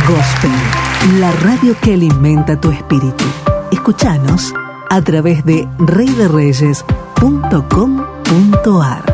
Gospel, la radio que alimenta tu espíritu. Escuchanos a través de reyderreyes.com.ar.